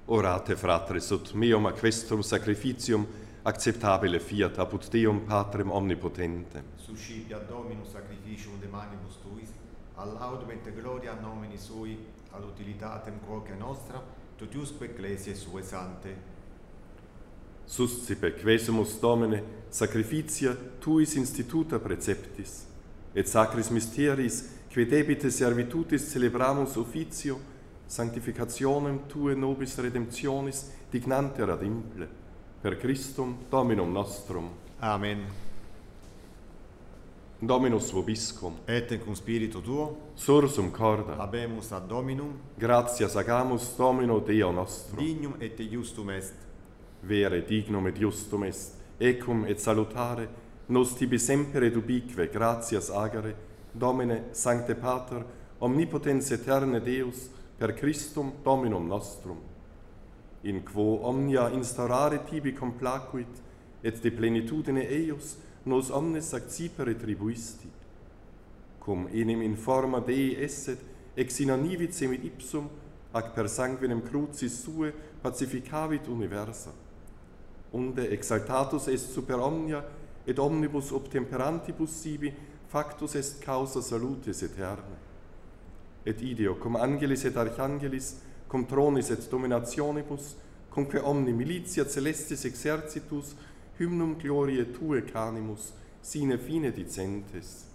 Orate, fratres, ut meum aquestum sacrificium acceptabile fiat apud Deum Patrem omnipotentem. Suscipiat Dominus sacrificium de manibus tuis, ad laudem et gloria nomini sui, ad utilitatem quoque nostra, totiusque ecclesiae sue sante. Suscipe quesumus Domine sacrificia tuis instituta preceptis, et sacris mysteris que debite servitutis celebramus officio, sanctificationem Tue nobis redemptionis dignanter ad imple, per Christum Dominum nostrum. Amen. Dominus vobiscum, Et cum spiritu tuo, sursum corda, habemus ad Dominum, gratias agamus Domino Deo nostrum. dignum et justum est. Vere dignum et justum est, ecum et salutare, nos tibi semper et ubique gratias agere, Domine, Sancte Pater, omnipotens eterne Deus, per Christum Dominum nostrum, in quo omnia instaurare tibi complacuit, et de plenitudine eius nos omnes accipere tribuisti, cum enim in forma Dei esset, ex in annivit semit ipsum, ac per sanguinem crucis sue pacificavit universa, unde exaltatus est super omnia, et omnibus obtemperantibus sibi factus est causa salutis aeterna. Et ideo, cum angelis et archangelis, cum tronis et dominationibus, cumque omni militia celestis exercitus, hymnum gloriae Tue canimus, sine fine dicentes.